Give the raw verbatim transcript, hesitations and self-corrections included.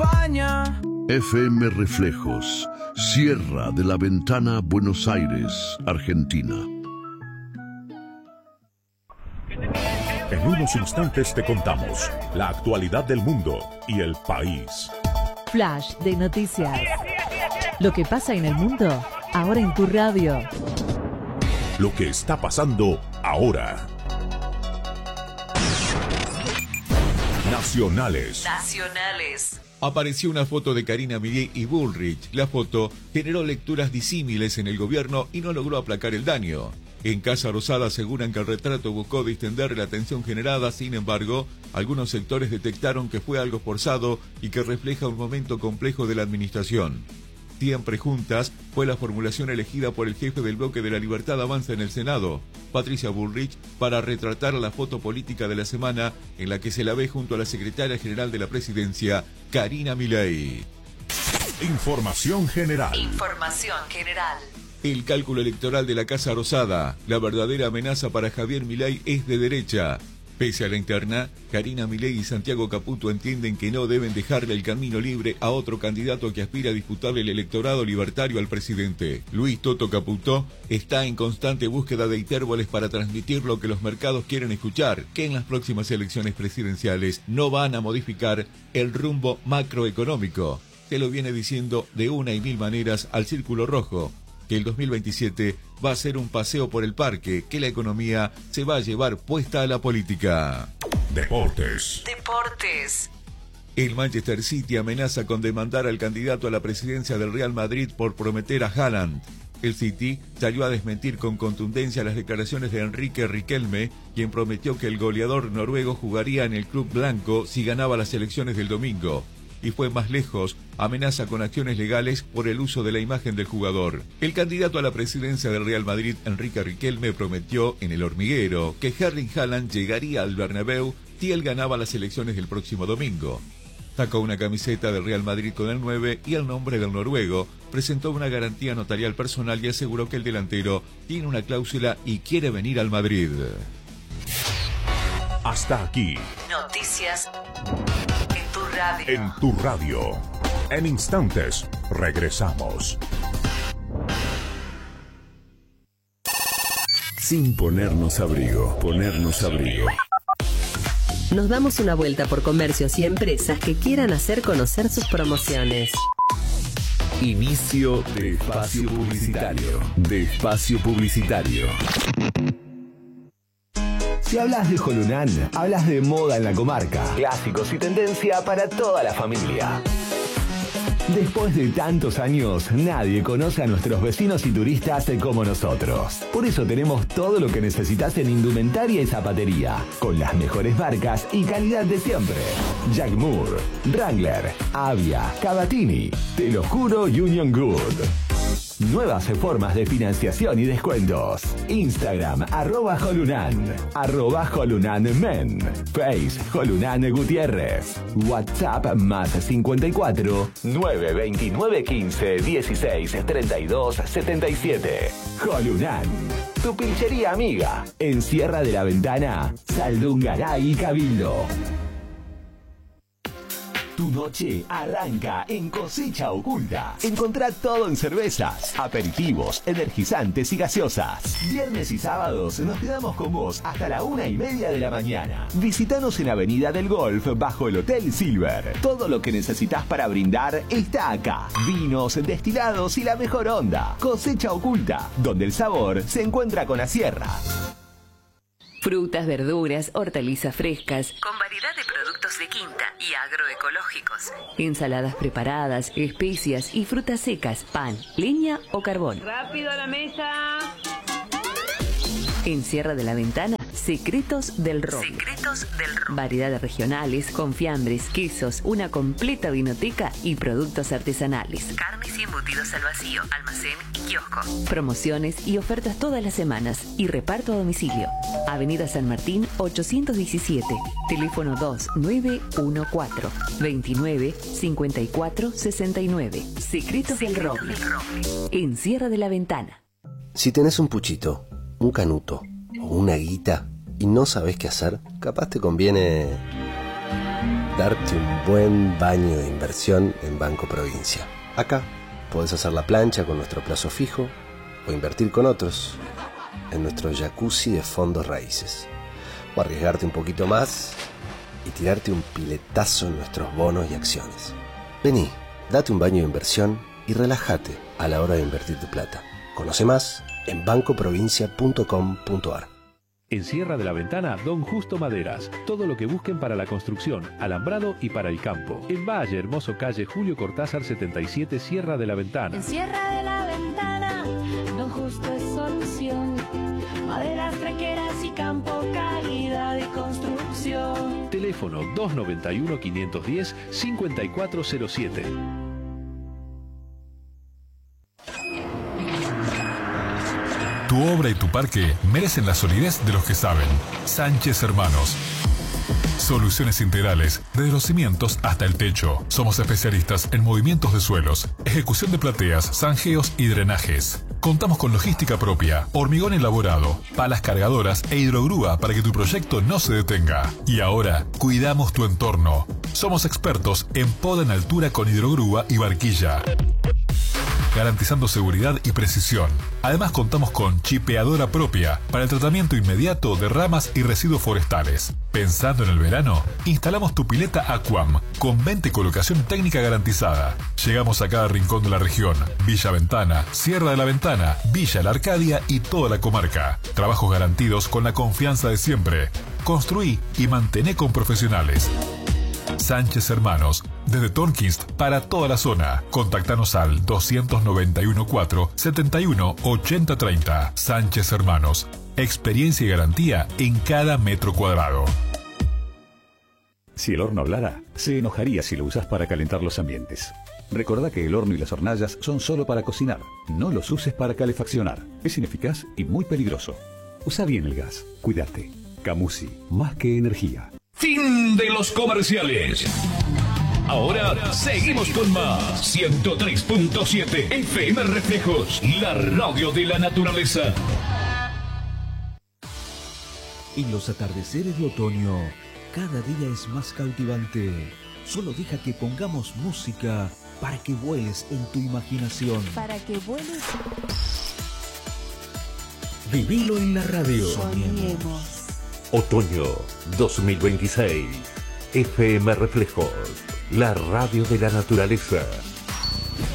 acompaña. F M Reflejos, Sierra de la Ventana, Buenos Aires, Argentina. En unos instantes te contamos la actualidad del mundo y el país. Flash de noticias. Lo que pasa en el mundo, ahora en tu radio. Lo que está pasando ahora. Nacionales. Nacionales. Apareció una foto de Karina Milei y Bullrich. La foto generó lecturas disímiles en el gobierno y no logró aplacar el daño. En Casa Rosada aseguran que el retrato buscó distender la atención generada, sin embargo, algunos sectores detectaron que fue algo forzado y que refleja un momento complejo de la administración. Siempre juntas fue la formulación elegida por el jefe del bloque de la Libertad Avanza en el Senado, Patricia Bullrich, para retratar la foto política de la semana en la que se la ve junto a la secretaria general de la presidencia, Karina Milei. Información general. Información general. El cálculo electoral de la Casa Rosada. La verdadera amenaza para Javier Milei es de derecha. Pese a la interna, Karina Milei y Santiago Caputo entienden que no deben dejarle el camino libre a otro candidato que aspira a disputarle el electorado libertario al presidente. Luis Toto Caputo está en constante búsqueda de hipérboles para transmitir lo que los mercados quieren escuchar, que en las próximas elecciones presidenciales no van a modificar el rumbo macroeconómico. Se lo viene diciendo de una y mil maneras al Círculo Rojo, que el dos mil veintisiete va a ser un paseo por el parque, que la economía se va a llevar puesta a la política. Deportes. Deportes. El Manchester City amenaza con demandar al candidato a la presidencia del Real Madrid por prometer a Haaland. El City salió a desmentir con contundencia las declaraciones de Enrique Riquelme, quien prometió que el goleador noruego jugaría en el club blanco si ganaba las elecciones del domingo. Y fue más lejos, amenaza con acciones legales por el uso de la imagen del jugador. El candidato a la presidencia del Real Madrid, Enrique Riquelme, prometió en El Hormiguero que Erling Haaland llegaría al Bernabéu si él ganaba las elecciones del próximo domingo. Sacó una camiseta del Real Madrid con el nueve y el nombre del noruego, presentó una garantía notarial personal y aseguró que el delantero tiene una cláusula y quiere venir al Madrid. Hasta aquí. Noticias. Radio. En tu radio. En instantes, regresamos. Sin ponernos abrigo, ponernos abrigo. Nos damos una vuelta por comercios y empresas que quieran hacer conocer sus promociones. Inicio de espacio publicitario. De espacio publicitario. Si hablas de Jolunán, hablas de moda en la comarca. Clásicos y tendencia para toda la familia. Después de tantos años, nadie conoce a nuestros vecinos y turistas como nosotros. Por eso tenemos todo lo que necesitas en indumentaria y zapatería, con las mejores marcas y calidad de siempre. Jack Moore, Wrangler, Avia, Cavatini, Te lo juro Union Good. Nuevas formas de financiación y descuentos. Instagram, arroba Jolunan, arroba Jolunan Men, Face, Jolunan Gutiérrez, WhatsApp más cincuenta y cuatro, nueve veintinueve quince dieciséis treinta y dos setenta y siete. Jolunan, tu pinchería amiga, en Sierra de la Ventana, Saldungaray y Cabildo. Tu noche arranca en Cosecha Oculta. Encontrá todo en cervezas, aperitivos, energizantes y gaseosas. Viernes y sábados nos quedamos con vos hasta la una y media de la mañana. Visítanos en Avenida del Golf bajo el Hotel Silver. Todo lo que necesitas para brindar está acá. Vinos, destilados y la mejor onda. Cosecha Oculta, donde el sabor se encuentra con la sierra. Frutas, verduras, hortalizas frescas, con variedad de productos de quinta y agroecológicos. Ensaladas preparadas, especias y frutas secas, pan, leña o carbón. ¡Rápido a la mesa! En Sierra de la Ventana, Secretos del Roble. Secretos del Roble. Variedades regionales, con fiambres, quesos, una completa vinoteca y productos artesanales. Carnes y embutidos al vacío, almacén y kiosco. Promociones y ofertas todas las semanas y reparto a domicilio. Avenida San Martín ochocientos diecisiete. Teléfono dos nueve uno cuatro, veintinueve cincuenta y cuatro sesenta y nueve. Secretos, Secretos del Roble. del Roble. En Sierra de la Ventana. Si tenés un puchito, un canuto o una guita y no sabés qué hacer, capaz te conviene darte un buen baño de inversión en Banco Provincia. Acá podés hacer la plancha con nuestro plazo fijo o invertir con otros en nuestro jacuzzi de fondos raíces. O arriesgarte un poquito más y tirarte un piletazo en nuestros bonos y acciones. Vení, date un baño de inversión y relájate a la hora de invertir tu plata. Conoce más en banco provincia punto com punto ar. En Sierra de la Ventana, Don Justo Maderas. Todo lo que busquen para la construcción, alambrado y para el campo. En Valle Hermoso, calle Julio Cortázar setenta y siete, Sierra de la Ventana. En Sierra de la Ventana, Don Justo es solución. Maderas, tranqueras y campo, calidad y construcción. Teléfono dos noventa y uno, quinientos diez, cincuenta y cuatro cero siete. Tu obra y tu parque merecen la solidez de los que saben. Sánchez Hermanos. Soluciones integrales, desde los cimientos hasta el techo. Somos especialistas en movimientos de suelos, ejecución de plateas, zanjeos y drenajes. Contamos con logística propia, hormigón elaborado, palas cargadoras e hidrogrúa para que tu proyecto no se detenga. Y ahora, cuidamos tu entorno. Somos expertos en poda en altura con hidrogrúa y barquilla, garantizando seguridad y precisión. Además contamos con chipeadora propia para el tratamiento inmediato de ramas y residuos forestales. Pensando en el verano, instalamos tu pileta Aquam con venta y colocación técnica garantizada. Llegamos a cada rincón de la región: Villa Ventana, Sierra de la Ventana, Villa La Arcadia y toda la comarca. Trabajos garantidos con la confianza de siempre. Construí y mantené con profesionales. Sánchez Hermanos, desde Tonkinst para toda la zona. Contactanos al dos nueve uno cuatro, siete uno, ocho cero tres cero. Sánchez Hermanos, experiencia y garantía en cada metro cuadrado. Si el horno hablara, se enojaría si lo usas para calentar los ambientes. Recordá que el horno y las hornallas son solo para cocinar. No los uses para calefaccionar. Es ineficaz y muy peligroso. Usa bien el gas. Cuídate. Camusi, más que energía. Fin de los comerciales. Ahora seguimos con más. ciento tres punto siete F M Reflejos, la radio de la naturaleza. En los atardeceres de otoño, cada día es más cautivante. Solo deja que pongamos música para que vueles en tu imaginación. Para que vueles. Vivilo en la radio. Soñemos. Otoño dos mil veintiséis. F M Reflejos, la radio de la naturaleza.